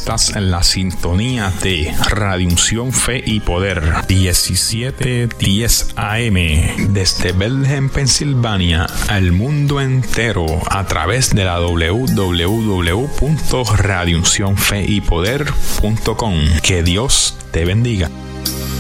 Estás en la sintonía de Radio Unción Fe y Poder 1710 AM desde Bethlehem, Pensilvania, al mundo entero a través de la www.radiouncionfeypoder.com. Que Dios te bendiga.